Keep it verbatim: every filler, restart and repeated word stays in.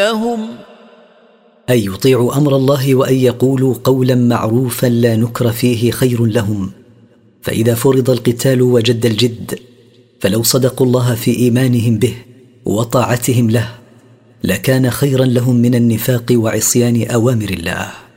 لهم أن يطيعوا أمر الله وأن يقولوا قولا معروفا لا نكر فيه خير لهم. فإذا فرض القتال وجد الجد، فلو صدقوا الله في إيمانهم به وطاعتهم له لكان خيرا لهم من النفاق وعصيان أوامر الله.